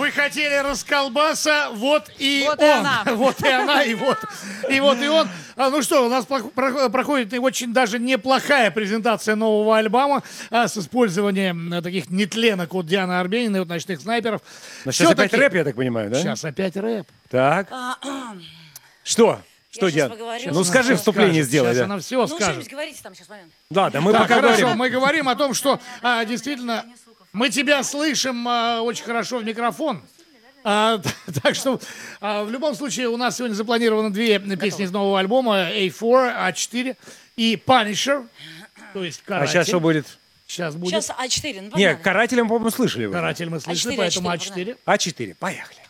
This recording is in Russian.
Вы хотели расколбаса, вот и Вот он. и она. Вот и она, и вот и он. Ну что, у нас проходит очень даже неплохая презентация нового альбома с использованием таких нетленок от Дианы Арбенина и от «Ночных снайперов». Но сейчас опять рэп, я так понимаю, да? Сейчас опять рэп. Так. Что? Что, щас Диан? поговорю. Ну скажи, вступление сделай. Сейчас Да. она все Ну, скажет. что-нибудь говорите там сейчас, момент. Ладно, мы Так, пока хорошо, говорим. мы говорим о том, что действительно мы тебя слышим очень хорошо в микрофон. Так что в любом случае у нас сегодня запланировано две песни из нового альбома: A4, A4 и Punisher. То есть А каратель. сейчас что будет? Сейчас будет. Сейчас А4, ну Не, погнали. карателя мы, по-моему, слышали. Уже. Каратель мы слышали, А4, поэтому А4, А4. А4, поехали.